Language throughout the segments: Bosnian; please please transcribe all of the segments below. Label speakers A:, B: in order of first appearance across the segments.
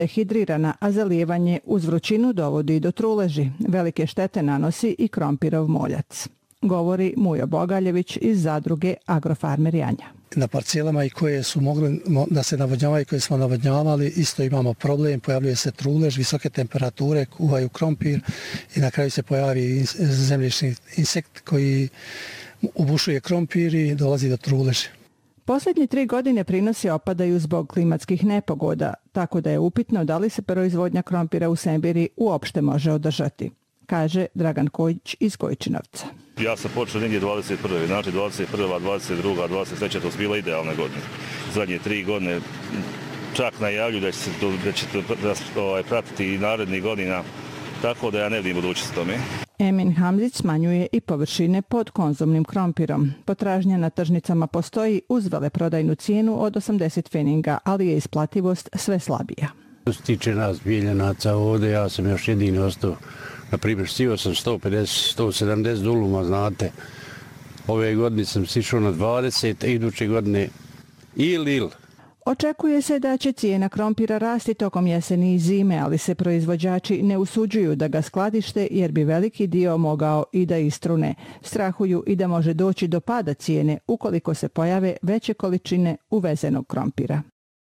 A: dehidrirana, a zalijevanje uz vrućinu dovodi do truleži. Velike štete nanosi i krompirov moljac. Govori Mujo Bogaljević iz zadruge Agrofarmer Janja.
B: Na parcelama i koje su mogli da se navodnjavaju, koje smo navodnjavali, isto imamo problem, pojavljuje se trulež, visoke temperature, kuvaju krompir i na kraju se pojavi zemljišni insekt koji ubušuje krompir i dolazi do truleži.
A: Posljednje 3 godine prinosi opadaju zbog klimatskih nepogoda, tako da je upitno da li se proizvodnja krompira u Sembiri uopšte može održati, kaže Dragan Kojić iz Kojičinovca.
C: Ja sam počeo negdje 21. Znači 21., 22., 23. to su bile idealne godine. Zadnje 3 godine čak najavljuju da će pratiti i narednih godina, tako da ja ne vidim budućnost tome.
A: Emin Hamzić smanjuje i površine pod konzumnim krompirom. Potražnja na tržnicama postoji uz veleprodajnu cijenu od 80 feninga, ali je isplativost sve slabija.
D: Što se tiče nas bijeljanaca ovdje, ja sam još jedini ostao. Naprimjer, sio sam 150-170 duluma, znate. Ove godine sam sišao na 20, a iduće godine il.
A: Očekuje se da će cijena krompira rasti tokom jeseni i zime, ali se proizvođači ne usuđuju da ga skladište jer bi veliki dio mogao i da istrune. Strahuju i da može doći do pada cijene ukoliko se pojave veće količine uvezenog krompira.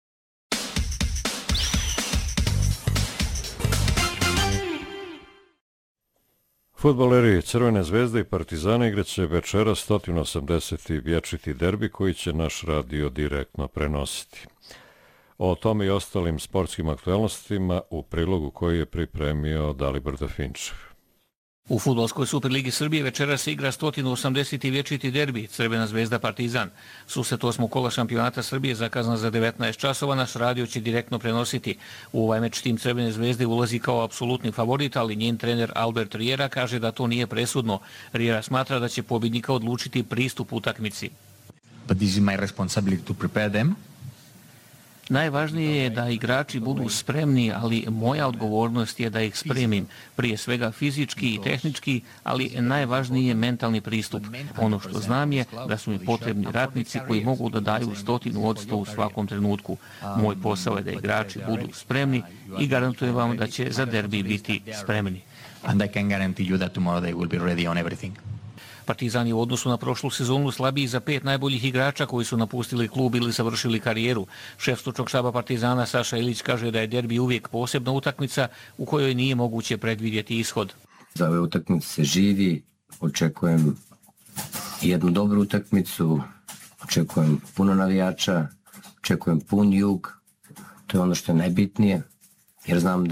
E: Fudbaleri Crvene zvezde i Partizana igraće večeras 180. vječiti derbi koji će naš radio direktno prenositi. O tome i ostalim sportskim aktualnostima u prilogu koji je pripremio Dalibor Dafinčev.
F: U Fudbalskoj Superligi Srbije večeras se igra 180. vječiti derbi Crvena zvezda Partizan. Susret 8. kola šampionata Srbije zakazan za 19 časova naš radio će direktno prenositi. U ovaj meč tim Crvene zvezde ulazi kao apsolutni favorit, ali njen trener Albert Riera kaže da to nije presudno. Riera smatra da će pobjednika odlučiti pristup utakmici.
G: But this is my responsibility to prepare them.
F: Najvažnije je da igrači budu spremni, ali moja odgovornost je da ih spremim. Prije svega fizički i tehnički, ali najvažniji je mentalni pristup. Ono što znam je da su mi potrebni ratnici koji mogu da daju 100% u svakom trenutku. Moj posao je da igrači budu spremni i garantujem vam da će za derbi biti spremni.
G: And I can guarantee you that tomorrow they will be ready on everything.
F: Partizan je u odnosu na prošlu sezonu slabiji za 5 najboljih igrača koji su napustili klub ili završili karijeru. Šef stručnog štaba Partizana Saša Ilić kaže da je derbi uvijek posebna utakmica u kojoj nije moguće predvidjeti ishod.
H: Za ove utakmice se živi, očekujem jednu dobru utakmicu, očekujem puno navijača, očekujem pun jug, to je ono što je najbitnije, jer znam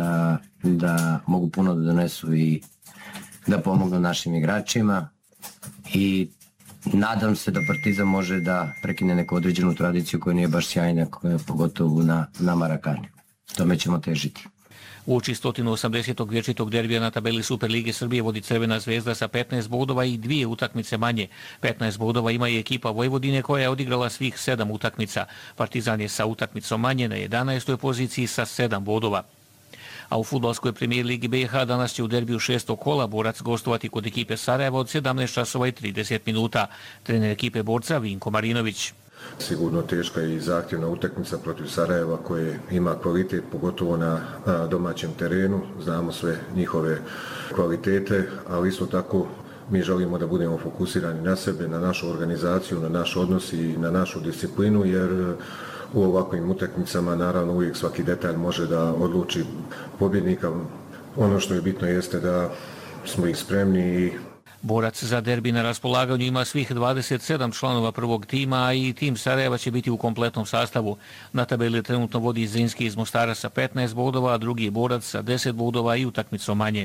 H: da mogu puno da donesu i da pomognu našim igračima i nadam se da Partizan može da prekine neku određenu tradiciju koja nije baš sjajna, pogotovo na Marakani. Tome ćemo težiti.
F: Uoči 180. vječitog derbija na tabeli Superlige Srbije vodi Crvena zvezda sa 15 bodova i 2 utakmice manje. 15 bodova ima i ekipa Vojvodine koja je odigrala svih 7 utakmica. Partizan je sa utakmicom manje na 11. poziciji sa 7 bodova. A u fudbalskoj premijer ligi BiH danas će u derbiju 6. kola Borac gostovati kod ekipe Sarajeva od 17 časova i 30 minuta. Trener ekipe Borca Vinko Marinović.
I: Sigurno teška i zahtjevna utakmica protiv Sarajeva koje ima kvalitet, pogotovo na domaćem terenu. Znamo sve njihove kvalitete, ali isto tako mi želimo da budemo fokusirani na sebe, na našu organizaciju, na naš odnos i na našu disciplinu, jer u ovakvim utakmicama naravno uvijek svaki detalj može da odluči pobjednika. Ono što je bitno jeste da smo ih spremni i
F: Borac za derbi na raspolaganju ima svih 27 članova prvog tima, a i tim Sarajeva će biti u kompletnom sastavu. Na tabeli trenutno vodi Zrinski iz Mostara sa 15 bodova, a drugi je Borac sa 10 bodova i utakmicom manje.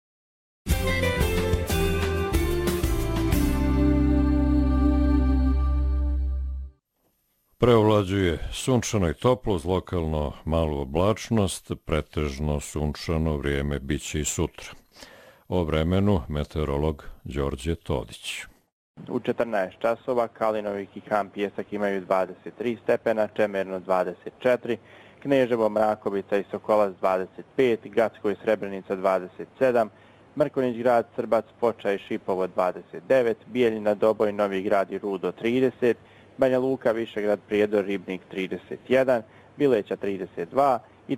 E: Preovlađuje sunčano i toplo, uz lokalno malu oblačnost, pretežno sunčano vrijeme biće i sutra. O vremenu meteorolog Đorđe Todić.
J: U 14 časova Kalinovik i Kam Pjesak imaju 23 stepena, Čemerno 24, Kneževo, Mrakovica i Sokolac 25, Gacko i Srebrenica 27, Mrkonjić grad, Srbac, Foča i Šipovo 29, Bijeljina, Doboj, Novi grad i Rudo 30, Banja Luka, Višegrad, Prijedor, Ribnik 31, Bileća 32,